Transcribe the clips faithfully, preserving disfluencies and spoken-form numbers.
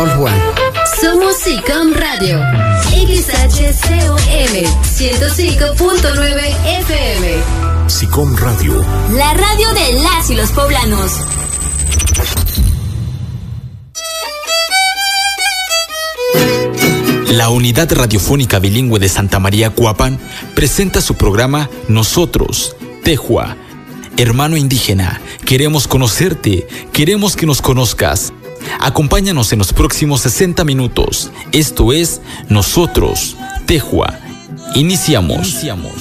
Juan. Somos SICOM Radio. X H C O M ciento cinco punto nueve F M. SICOM Radio. La radio de las y los poblanos. La Unidad Radiofónica Bilingüe de Santa María Cuapan presenta su programa Nosotros, Tehua. Hermano indígena, queremos conocerte, queremos que nos conozcas. Acompáñanos en los próximos sesenta minutos. Esto es Nosotros, Tehua. Iniciamos. Iniciamos.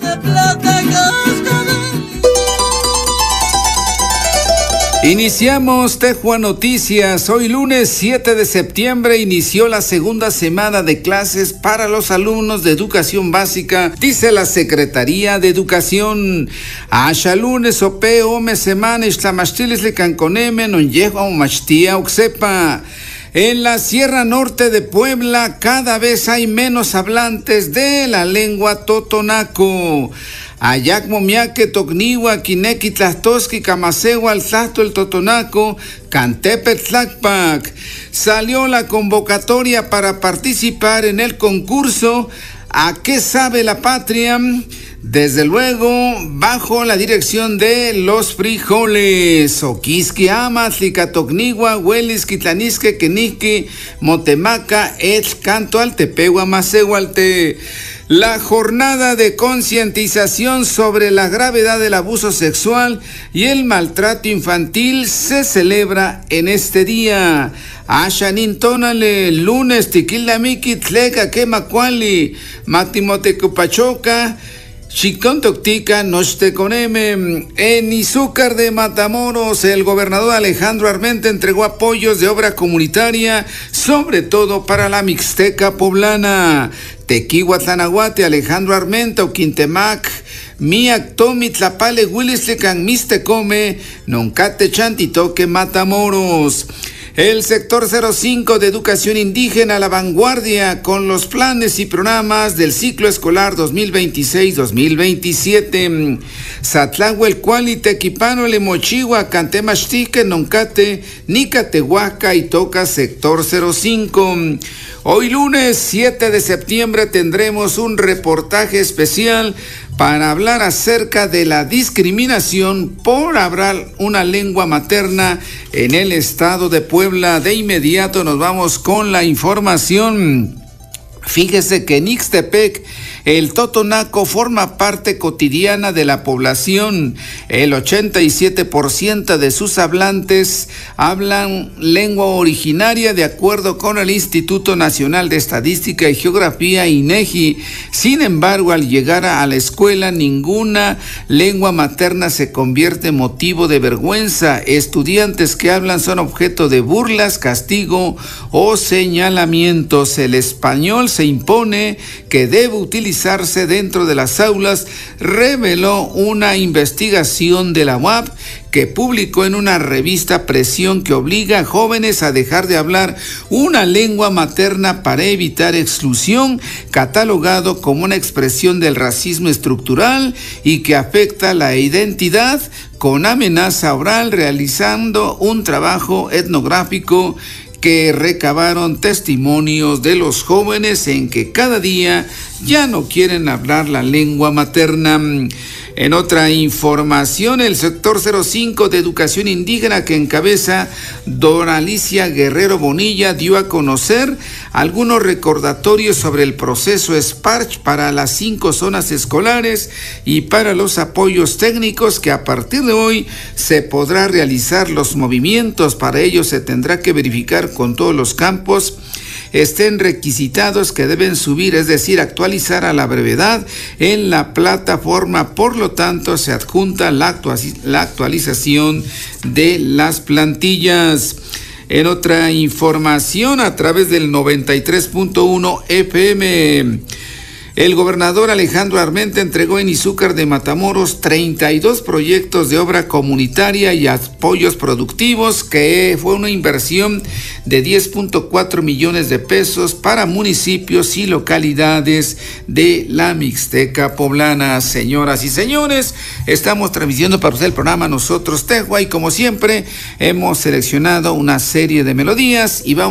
Iniciamos Tehua Noticias. Hoy lunes siete de septiembre inició la segunda semana de clases para los alumnos de educación básica, dice la Secretaría de Educación. Asha lunes ope ome semana istlamastiles le canconeme non llego machtia uxepa. En la Sierra Norte de Puebla cada vez hay menos hablantes de la lengua totonaco. Ayac momiaque tocniwa kineki tlastoski kamasegua al tlasto el totonaco cantepe tlacpac. Salió la convocatoria para participar en el concurso ¿A qué sabe la patria? Desde luego, bajo la dirección de los frijoles. Oquisqui ama, tlicatocnigua, huelis, quitlanisque, quenique, motemaca, et canto al tepegua, macehualte. La jornada de concientización sobre la gravedad del abuso sexual y el maltrato infantil se celebra en este día. Ashanintonale, lunes, tiquilamiki, tleca, quemacuali, matimotecupachoca, Chicontoctica, Nocheconeme. En Izúcar de Matamoros, el gobernador Alejandro Armenta entregó apoyos de obra comunitaria, sobre todo para la Mixteca poblana. Tequihuatlanahuate, Alejandro Armenta, Oquintemac, Miac, Tomi, Tlapale, Huilistlecan, Mistecome, Noncate, Chantitoque, Matamoros. El sector cero cinco de educación indígena a la vanguardia con los planes y programas del ciclo escolar dos mil veintiséis dos mil veintisiete. Satlahuel Cuali, Tequipano, Lemochigua, Cantemachtique, Noncate, Nicatehuaca y Toca sector cero cinco. Hoy lunes siete de septiembre tendremos un reportaje especial para hablar acerca de la discriminación por hablar una lengua materna en el estado de Puebla. De inmediato nos vamos con la información. Fíjese que en Ixtepec el totonaco forma parte cotidiana de la población. El ochenta y siete por ciento de sus hablantes hablan lengua originaria de acuerdo con el Instituto Nacional de Estadística y Geografía, INEGI. Sin embargo, al llegar a la escuela, ninguna lengua materna se convierte en motivo de vergüenza. Estudiantes que hablan son objeto de burlas, castigo o señalamientos. El español se impone que debe utilizarse dentro de las aulas, reveló una investigación de la U A P que publicó en una revista Presión que obliga a jóvenes a dejar de hablar una lengua materna para evitar exclusión, catalogado como una expresión del racismo estructural y que afecta la identidad, con amenaza oral, realizando un trabajo etnográfico que recabaron testimonios de los jóvenes en que cada día ya no quieren hablar la lengua materna. En otra información, el sector cero cinco de educación indígena que encabeza Dora Alicia Guerrero Bonilla dio a conocer algunos recordatorios sobre el proceso SPARCH para las cinco zonas escolares y para los apoyos técnicos que a partir de hoy se podrá realizar los movimientos. Para ello se tendrá que verificar con todos los campos estén requisitados que deben subir, es decir, actualizar a la brevedad en la plataforma. Por lo tanto, se adjunta la, actua- la actualización de las plantillas. En otra información, a través del noventa y tres punto uno F M, el gobernador Alejandro Armenta entregó en Izúcar de Matamoros treinta y dos proyectos de obra comunitaria y apoyos productivos, que fue una inversión de diez punto cuatro millones de pesos para municipios y localidades de la Mixteca poblana. Señoras y señores, estamos transmitiendo para usted el programa Nosotros Tehua y como siempre hemos seleccionado una serie de melodías y vamos